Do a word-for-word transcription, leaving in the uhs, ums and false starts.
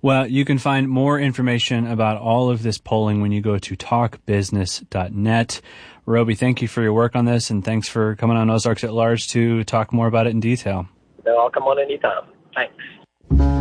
Well, you can find more information about all of this polling when you go to talk business dot net. Roby, thank you for your work on this, and thanks for coming on Ozarks at Large to talk more about it in detail. I'll come on anytime. Thanks.